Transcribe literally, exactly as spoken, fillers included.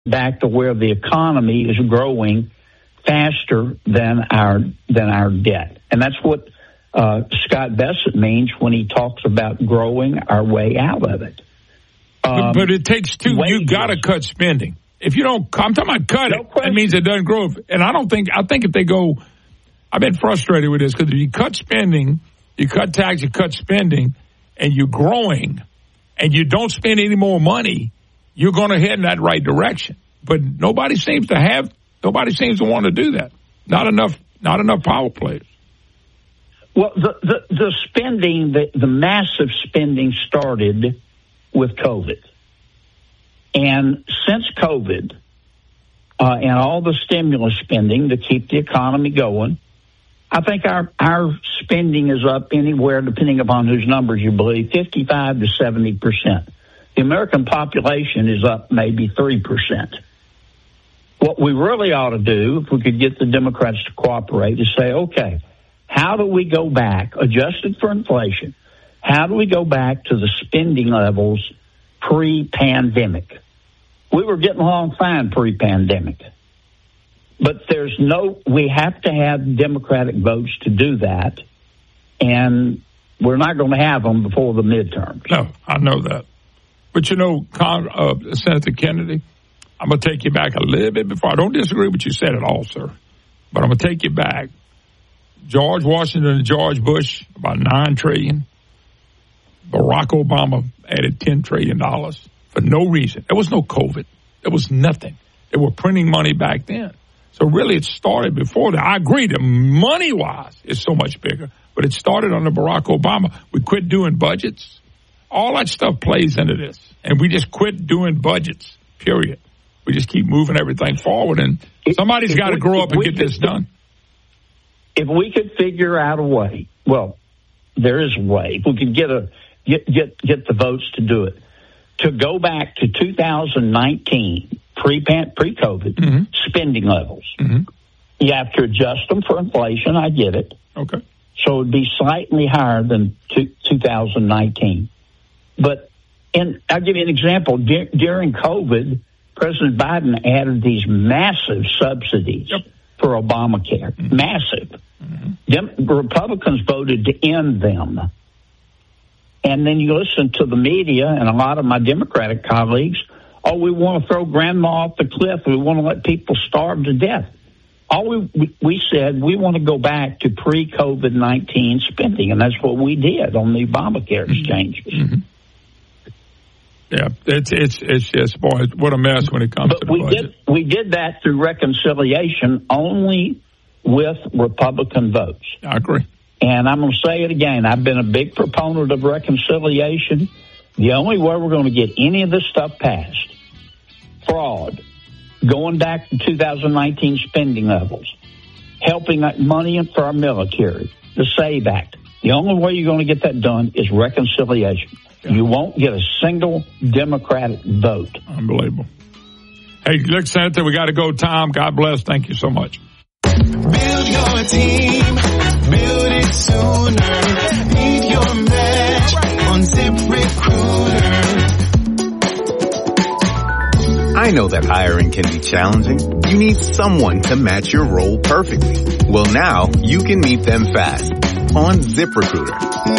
back to where the economy is growing faster than our than our debt. And that's what uh, Scott Bessent means when he talks about growing our way out of it. Um, but, but it takes two. You got to cut spending. If you don't, I'm talking about cut no it. Question. That means it doesn't grow. And I don't think, I think if they go, I've been frustrated with this because if you cut spending, you cut tax, you cut spending, and you're growing, and you don't spend any more money, you're going to head in that right direction. But nobody seems to have, nobody seems to want to do that. Not enough, not enough power players. Well, the, the, the spending, the, the massive spending started with COVID. And since COVID, uh, and all the stimulus spending to keep the economy going, I think our, our spending is up anywhere, depending upon whose numbers you believe, fifty-five to seventy percent. The American population is up maybe three percent. What we really ought to do, if we could get the Democrats to cooperate, is say, okay, how do we go back, adjusted for inflation, how do we go back to the spending levels pre-pandemic? We were getting along fine pre-pandemic. But there's no, we have to have Democratic votes to do that, and we're not going to have them before the midterms. No, I know that. But you know, Con, uh, Senator Kennedy, I'm going to take you back a little bit before. I don't disagree with what you said at all, sir. But I'm going to take you back. George Washington and George Bush, about nine trillion dollars. Barack Obama added ten trillion dollars for no reason. There was no COVID. There was nothing. They were printing money back then. So really it started before that. I agree that money-wise it's so much bigger, but it started under Barack Obama. We quit doing budgets. All that stuff plays into this. And we just quit doing budgets, period. We just keep moving everything forward, and somebody's got to grow up and get this done. If we could figure out a way, well, there is a way. If we could get a get get get the votes to do it, to go back to two thousand nineteen, pre pre-COVID mm-hmm. spending levels. Mm-hmm. You have to adjust them for inflation. I get it. Okay. So it would be slightly higher than two thousand nineteen. But and I'll give you an example. D- during COVID, President Biden added these massive subsidies yep. for Obamacare. Mm-hmm. Massive. Mm-hmm. Dem- Republicans voted to end them. And then you listen to the media and a lot of my Democratic colleagues, oh, we want to throw grandma off the cliff. We want to let people starve to death. All we we said, we want to go back to pre-COVID nineteen spending, and that's what we did on the Obamacare exchanges. Mm-hmm. Yeah, it's it's it's just, boy, what a mess when it comes but to the we budget. Did, we did that through reconciliation only with Republican votes. I agree. And I'm going to say it again. I've been a big proponent of reconciliation. The only way we're going to get any of this stuff passed, fraud, going back to two thousand nineteen spending levels, helping money for our military, the SAVE Act, the only way you're going to get that done is reconciliation. Yeah. You won't get a single Democratic vote. Unbelievable. Hey, look, Senator, we got to go. Tom, God bless. Thank you so much. Build your team. Build it sooner. Need your match on ZipRecruiter. I know that hiring can be challenging. You need someone to match your role perfectly. Well, now you can meet them fast on ZipRecruiter.